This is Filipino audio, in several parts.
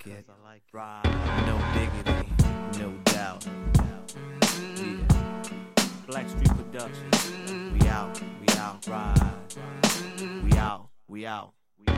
it. Ride, no diggity, no doubt. Yeah. Blackstreet Productions. We out, ride. We out.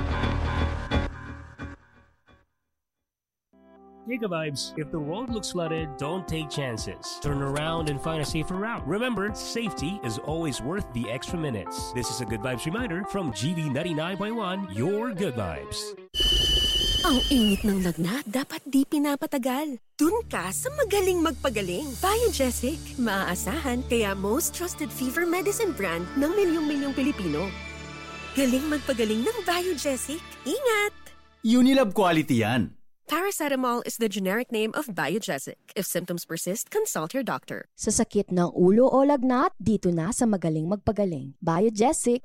Giga Vibes, if the road looks flooded, don't take chances. Turn around and find a safer route. Remember, safety is always worth the extra minutes. This is a Good Vibes reminder from GV 99.1, your Good Vibes. Ang init ng lagnat, dapat di pinapatagal. Dun ka sa magaling magpagaling. Biogesic, maaasahan kaya most trusted fever medicine brand ng milyong-milyong Pilipino. Galing magpagaling ng Biogesic. Ingat! Unilab quality yan. Paracetamol is the generic name of Biogesic. If symptoms persist, consult your doctor. Sa sakit ng ulo o lagnat, dito na sa magaling magpagaling. Biogesic.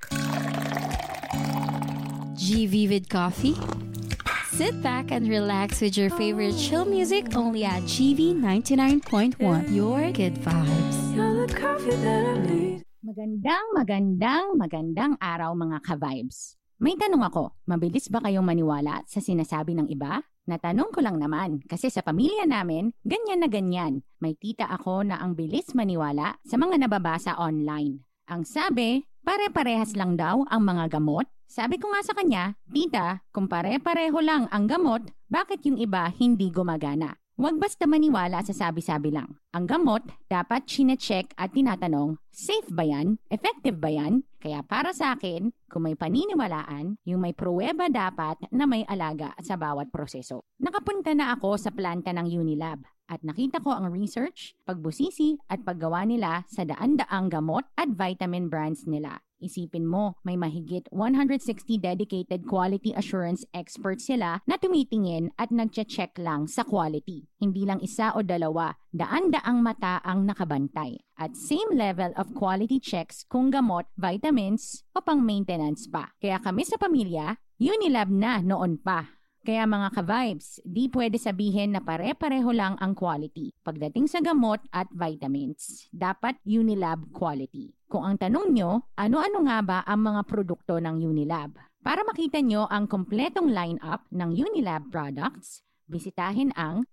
GV with coffee? Sit back and relax with your favorite chill music only at GV 99.1. Your good vibes. You're the coffee that I need. Magandang araw mga ka-vibes. May tanong ako, mabilis ba kayong maniwala sa sinasabi ng iba? Natanong ko lang naman kasi sa pamilya namin, ganyan na ganyan. May tita ako na ang bilis maniwala sa mga nababasa online. Ang sabi, pare-parehas lang daw ang mga gamot. Sabi ko nga sa kanya, tita, kung pare-pareho lang ang gamot, bakit yung iba hindi gumagana? Huwag basta maniwala sa sabi-sabi lang. Ang gamot, dapat chine-check at tinatanong, safe ba yan? Effective ba yan? Kaya para sa akin, kung may paniniwalaan, yung may pruweba dapat na may alaga sa bawat proseso. Nakapunta na ako sa planta ng Unilab at nakita ko ang research, pagbusisi at paggawa nila sa daan-daang gamot at vitamin brands nila. Isipin mo, may mahigit 160 dedicated quality assurance experts sila na tumitingin at nagche-check lang sa quality. Hindi lang isa o dalawa, daan-daang mata ang nakabantay. At same level of quality checks kung gamot, vitamins o pang-maintenance pa. Kaya kami sa pamilya, Unilab na noon pa. Kaya mga ka-vibes, di pwede sabihin na pare-pareho lang ang quality. Pagdating sa gamot at vitamins, dapat Unilab quality. Kung ang tanong nyo, ano-ano nga ba ang mga produkto ng Unilab? Para makita nyo ang kompletong lineup ng Unilab products, bisitahin ang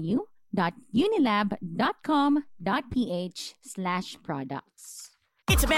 www.unilab.com.ph/products. It's a